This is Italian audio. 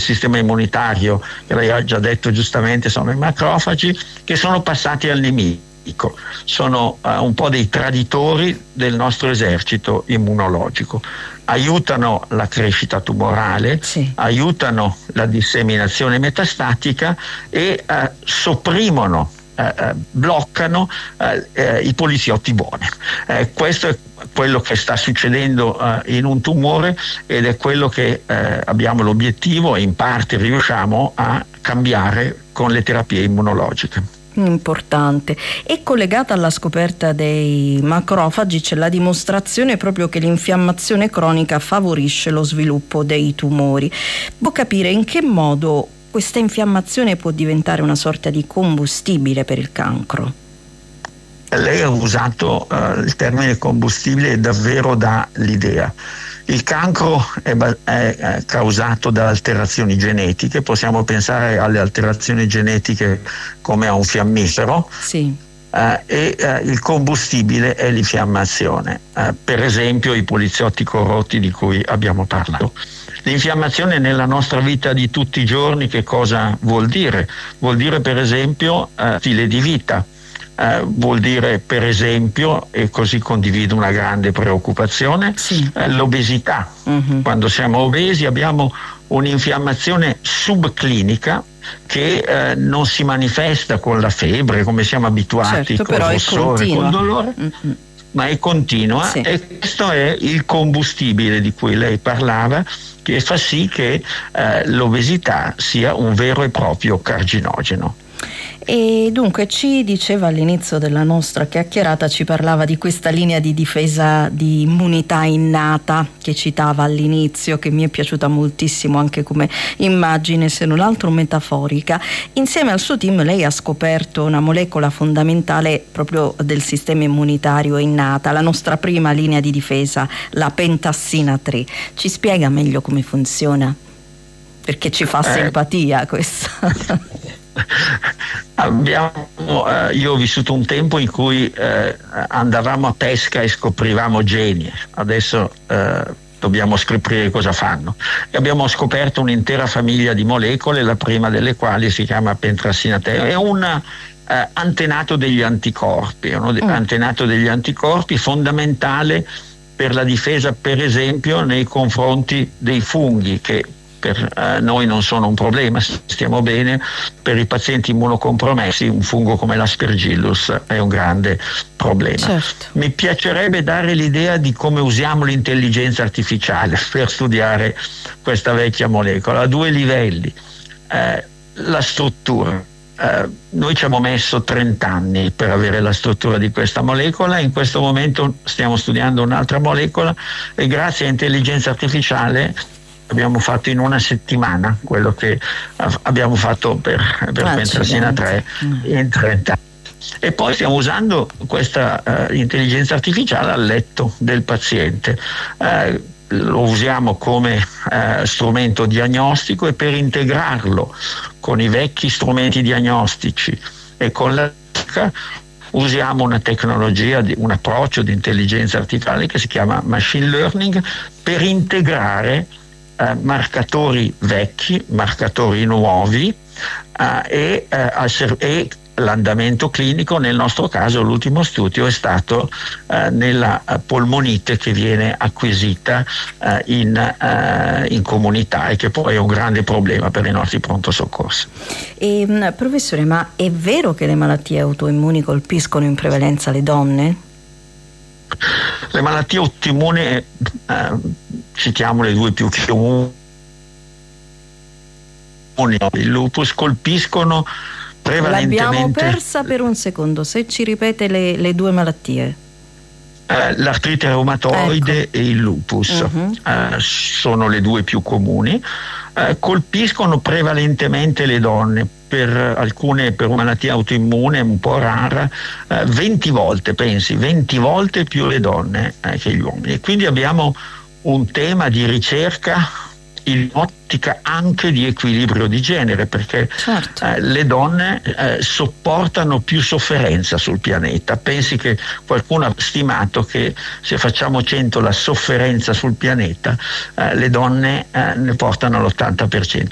sistema immunitario, che lei ha già detto giustamente, sono i macrofagi, che sono passati al nemico, sono un po' dei traditori del nostro esercito immunologico. Aiutano la crescita tumorale, sì, aiutano la disseminazione metastatica e sopprimono, bloccano i poliziotti buoni. Questo è quello che sta succedendo in un tumore, ed è quello che abbiamo l'obiettivo, e in parte riusciamo a cambiare con le terapie immunologiche. Importante. E collegata alla scoperta dei macrofagi c'è la dimostrazione proprio che l'infiammazione cronica favorisce lo sviluppo dei tumori. Può capire in che modo questa infiammazione può diventare una sorta di combustibile per il cancro? Lei ha usato il termine combustibile, davvero dà l'idea. Il cancro è causato da alterazioni genetiche, possiamo pensare alle alterazioni genetiche come a un fiammifero, sì, e il combustibile è l'infiammazione, per esempio i poliziotti corrotti di cui abbiamo parlato. L'infiammazione nella nostra vita di tutti i giorni che cosa vuol dire? Vuol dire per esempio stile di vita. Vuol dire per esempio, e così condivido una grande preoccupazione, sì, l'obesità. Quando siamo obesi abbiamo un'infiammazione subclinica che non si manifesta con la febbre come siamo abituati, certo, con il rossore, col dolore, ma è continua, sì, e questo è il combustibile di cui lei parlava, che fa sì che l'obesità sia un vero e proprio carcinogeno. E dunque ci diceva all'inizio della nostra chiacchierata, ci parlava di questa linea di difesa di immunità innata che citava all'inizio, che mi è piaciuta moltissimo anche come immagine, se non altro metaforica. Insieme al suo team lei ha scoperto una molecola fondamentale proprio del sistema immunitario innata, la nostra prima linea di difesa, la pentassina 3. Ci spiega meglio come funziona? Perché ci fa simpatia questa. Io ho vissuto un tempo in cui andavamo a pesca e scoprivamo geni. Adesso dobbiamo scoprire cosa fanno, e abbiamo scoperto un'intera famiglia di molecole, la prima delle quali si chiama pentassina 3. È un antenato degli anticorpi, antenato degli anticorpi fondamentale per la difesa, per esempio nei confronti dei funghi, che per noi non sono un problema, stiamo bene. Per i pazienti immunocompromessi un fungo come l'Aspergillus è un grande problema. Certo. Mi piacerebbe dare l'idea di come usiamo l'intelligenza artificiale per studiare questa vecchia molecola a due livelli. La struttura. Noi ci abbiamo messo 30 anni per avere la struttura di questa molecola. In questo momento stiamo studiando un'altra molecola, e grazie a intelligenza artificiale abbiamo fatto in una settimana quello che abbiamo fatto per pentassina 3 in 30 anni. E poi stiamo usando questa intelligenza artificiale al letto del paziente. Lo usiamo come strumento diagnostico, e per integrarlo con i vecchi strumenti diagnostici e con la usiamo una tecnologia, un approccio di intelligenza artificiale che si chiama machine learning, per integrare marcatori vecchi, marcatori nuovi, e l'andamento clinico. Nel nostro caso l'ultimo studio è stato nella polmonite che viene acquisita in comunità, e che poi è un grande problema per i nostri pronto soccorso. Professore, ma è vero che le malattie autoimmuni colpiscono in prevalenza le donne? Le malattie autoimmuni, citiamo le due più comuni, il lupus, colpiscono prevalentemente. L'abbiamo persa per un secondo, se ci ripete le due malattie. L'artrite reumatoide, ecco, e il lupus sono le due più comuni. Colpiscono prevalentemente le donne, per alcune, per una malattia autoimmune un po' rara, 20 volte più le donne che gli uomini. E quindi abbiamo un tema di ricerca in ottica anche di equilibrio di genere, perché certo, le donne sopportano più sofferenza sul pianeta. Pensi che qualcuno ha stimato che se facciamo 100 la sofferenza sul pianeta, le donne ne portano l'80%